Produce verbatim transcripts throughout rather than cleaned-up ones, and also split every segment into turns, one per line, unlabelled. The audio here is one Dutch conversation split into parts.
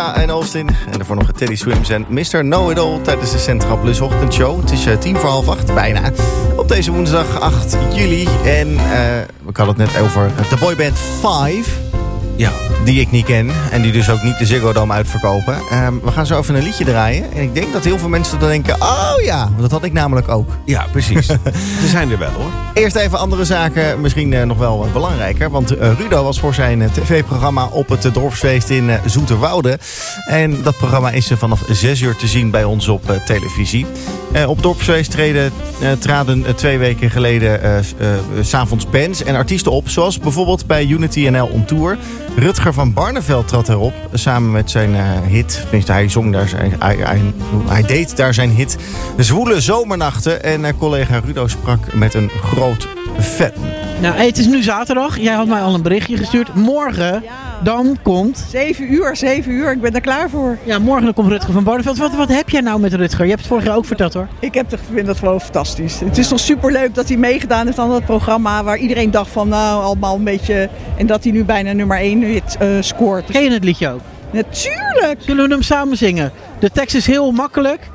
Sarah en Austin. En daarvoor nog Teddy Swims en mister Know-It-All tijdens de Centraal Plus ochtendshow. Het is uh, tien voor half acht, bijna. Op deze woensdag acht juli. En uh, we hadden het net over de boyband Five.
Ja.
Die ik niet ken. En die dus ook niet de Ziggo Dome uitverkopen. Um, we gaan zo even een liedje draaien. En ik denk dat heel veel mensen dan denken... Oh ja, want dat had ik namelijk ook.
Ja, precies. Ze zijn er wel hoor.
Eerst even andere zaken. Misschien uh, nog wel uh, belangrijker. Want uh, Rudo was voor zijn uh, tv-programma op het uh, dorpsfeest in uh, Zoeterwoude. En dat programma is uh, vanaf zes uur te zien bij ons op uh, televisie. Uh, op dorpsfeest treden, uh, traden uh, twee weken geleden uh, uh, uh, 's avonds bands en artiesten op. Zoals bijvoorbeeld bij Unity N L On Tour. Rutger van Barneveld trad erop. Samen met zijn uh, hit. Tenminste, hij zong daar zijn, hij, hij, hij deed daar zijn hit Zwoele Zomernachten. En uh, collega Rudo sprak met een groot fan.
Nou, hey, het is nu zaterdag. Jij had mij al een berichtje gestuurd. Morgen,
Ja.
dan komt...
Zeven uur, zeven uur. Ik ben er klaar voor.
Ja, morgen dan komt Rutger van Barneveld. Wat, wat heb jij nou met Rutger? Je hebt het vorig jaar ook verteld hoor.
Ik heb het, vind dat gewoon fantastisch. Het is toch superleuk dat hij meegedaan heeft aan dat programma waar iedereen dacht van nou allemaal een beetje... En dat hij nu bijna nummer één hit uh, scoort.
Ken je het liedje ook?
Natuurlijk!
Zullen we hem samen zingen? De tekst is heel makkelijk.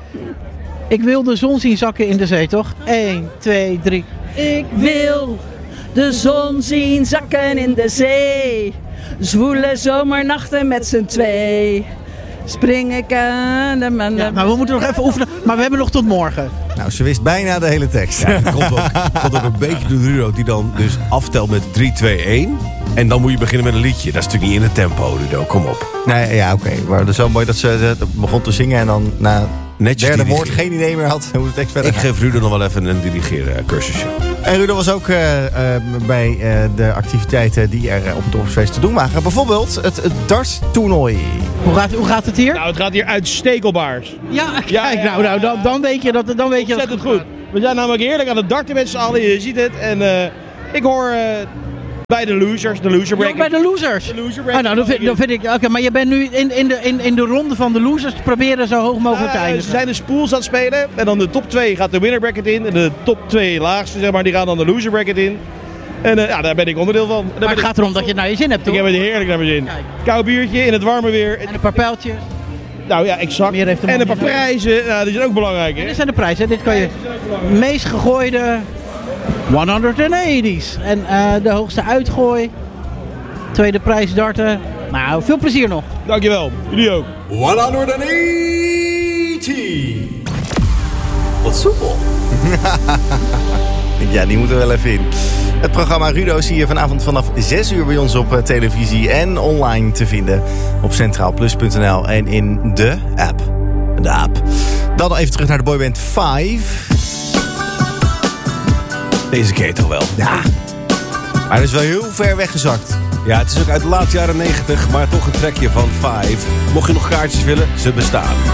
Ik wil de zon zien zakken in de zee, toch? één, twee, drie.
Ik wil de zon zien zakken in de zee. Zwoele zomernachten met z'n twee. Spring ik aan de man.
Ja, maar we moeten nog even oefenen. Maar we hebben nog tot morgen.
Nou, ze wist bijna de hele tekst.
Ja, dat komt ook, komt ook een beetje door Rudo die dan dus aftelt met drie, twee, één. En dan moet je beginnen met een liedje. Dat is natuurlijk niet in het tempo, Rudo. Kom op.
Nee, ja, oké. Okay. Maar het is wel mooi dat ze uh, begon te zingen en dan na het derde
dirigeren.
woord geen idee meer had hoe de tekst verder
Ik
gaat.
geef Rudo nog wel even een dirigeren cursusje.
En Rudo was ook uh, uh, bij uh, de activiteiten die er uh, op het dorpsfeest te doen waren. Bijvoorbeeld het, het darttoernooi.
Hoe gaat, hoe gaat het hier?
Nou, het gaat hier uitstekelbaars.
Ja, kijk,
Ja, ja,
nou, nou dan, dan weet je dat, dan weet je dat
Ontzettend goed. We zijn namelijk heerlijk aan het darten met z'n allen. Je ziet het. En uh, ik hoor uh, bij de losers, de loser
Ja,
bracket.
bij de losers.
De loser
Ah,
bracket.
nou, dan vind, dan vind ik, oké, maar je bent nu in, in, de, in, in de ronde van de losers te proberen zo hoog mogelijk te
Uh, ze
eindigen.
zijn de spools aan het spelen. En dan de top twee gaat de winner bracket in. En de top twee laagste, zeg maar, die gaan dan de loser bracket in. En uh, ja, daar ben ik onderdeel van. Daar
Maar
ben
het
ik,
gaat erom dat je het naar je zin hebt,
ik
toch?
heb het heerlijk naar mijn zin.
Kijk.
Koud biertje in het warme weer.
En een paar pijltjes.
Nou ja, exact.
Meer heeft de man
En een paar
niet nodig.
prijzen. Nou, die zijn ook belangrijk, hè?
Dit zijn de prijzen, hè. Dit kan je meest gegooide honderdtachtig's. En uh, de hoogste uitgooi. Tweede prijs darten. Nou, veel plezier nog.
Dankjewel. Jullie ook.
honderdtachtig! Wat soepel. Ja, die moeten we wel even in. Het programma Rudo zie je vanavond vanaf zes uur bij ons op uh, televisie en online te vinden op centraal plus punt n l en in de app. De app. Dan even terug naar de boyband Five.
Deze keer toch wel.
Ja, maar dat is wel heel ver weggezakt.
Ja, het is ook uit de laat jaren negentig, maar toch een trekje van Five. Mocht je nog kaartjes willen, ze bestaan.